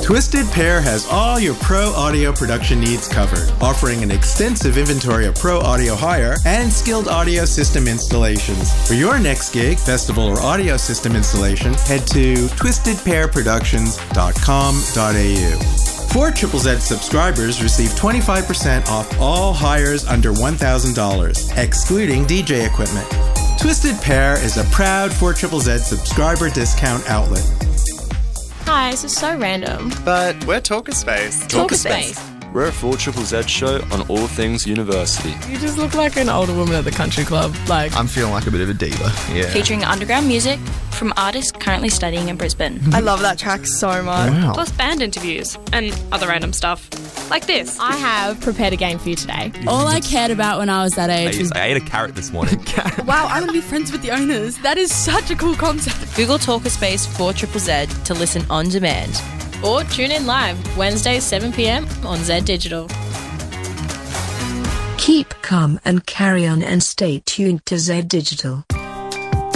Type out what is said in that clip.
Twisted Pair has all your pro audio production needs covered, offering an extensive inventory of pro audio hire and skilled audio system installations. For your next gig, festival, or audio system installation, head to twistedpairproductions.com.au. 4ZZZ subscribers receive 25% off all hires under $1,000, excluding DJ equipment. Twisted Pair is a proud 4ZZZ subscriber discount outlet. Hi, this is so random. But we're Talkerspace. Talkerspace. We're a 4ZZZ show on all things university. You just look like an older woman at the country club. Like, I'm feeling like a bit of a diva. Yeah. Featuring underground music from artists currently studying in Brisbane. I love that track so much. Wow. Plus band interviews and other random stuff. Like this. I have prepared a game for you today. All I cared about when I was that age was... I ate a carrot this morning. Wow, I want to be friends with the owners. That is such a cool concept. Google Talkerspace 4ZZZ to listen on demand. Or tune in live, Wednesdays 7 p.m. on Z Digital. Keep calm and carry on and stay tuned to Z Digital.